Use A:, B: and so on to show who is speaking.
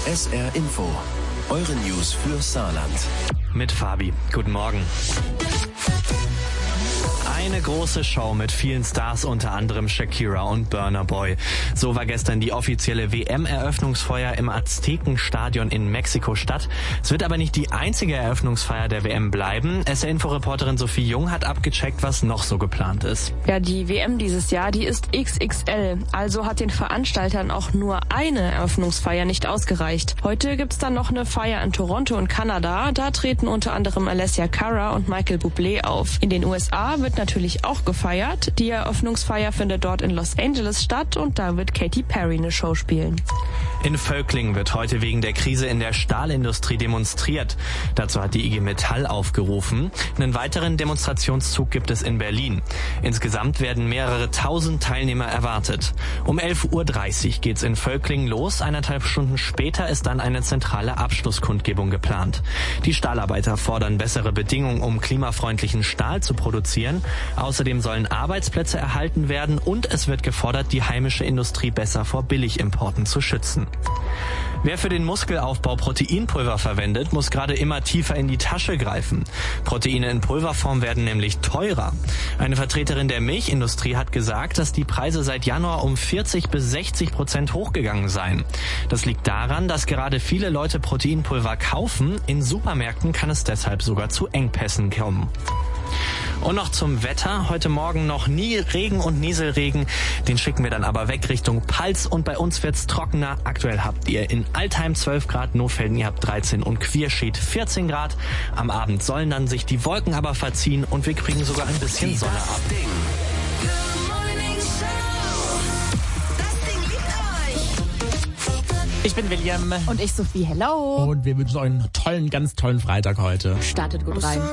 A: SR Info, eure News für Saarland.
B: Mit Fabi. Guten Morgen. Eine große Show mit vielen Stars, unter anderem Shakira und Burna Boy. So war gestern die offizielle WM-Eröffnungsfeier im Aztekenstadion in Mexiko-Stadt. Es wird aber nicht die einzige Eröffnungsfeier der WM bleiben. SR-Info-Reporterin Sophie Jung hat abgecheckt, was noch so geplant ist.
C: Ja, die WM dieses Jahr, die ist XXL. Also hat den Veranstaltern auch nur eine Eröffnungsfeier nicht ausgereicht. Heute gibt's dann noch eine Feier in Toronto und Kanada. Da treten unter anderem Alessia Cara und Michael Bublé auf. In den USA wird natürlich auch gefeiert. Die Eröffnungsfeier findet dort in Los Angeles statt und da wird Katy Perry eine Show spielen.
B: In Völklingen wird heute wegen der Krise in der Stahlindustrie demonstriert. Dazu hat die IG Metall aufgerufen. Einen weiteren Demonstrationszug gibt es in Berlin. Insgesamt werden mehrere tausend Teilnehmer erwartet. Um 11:30 Uhr geht's in Völklingen los. 1,5 Stunden später ist dann eine zentrale Abschlusskundgebung geplant. Die Stahlarbeiter fordern bessere Bedingungen, um klimafreundlichen Stahl zu produzieren. Außerdem sollen Arbeitsplätze erhalten werden und es wird gefordert, die heimische Industrie besser vor Billigimporten zu schützen. Wer für den Muskelaufbau Proteinpulver verwendet, muss gerade immer tiefer in die Tasche greifen. Proteine in Pulverform werden nämlich teurer. Eine Vertreterin der Milchindustrie hat gesagt, dass die Preise seit Januar um 40-60% hochgegangen seien. Das liegt daran, dass gerade viele Leute Proteinpulver kaufen. In Supermärkten kann es deshalb sogar zu Engpässen kommen. Und noch zum Wetter. Heute Morgen noch nie Regen und Nieselregen. Den schicken wir dann aber weg Richtung Palz und bei uns wird's trockener. Aktuell habt ihr in Altheim 12 Grad, Nofelden ihr habt 13 und Quierschied 14 Grad. Am Abend sollen dann sich die Wolken aber verziehen und wir kriegen sogar ein bisschen Sonne ab.
D: Ich bin William.
E: Und ich Sophie. Hello.
D: Und wir wünschen euch einen tollen, ganz tollen Freitag heute.
E: Startet gut rein.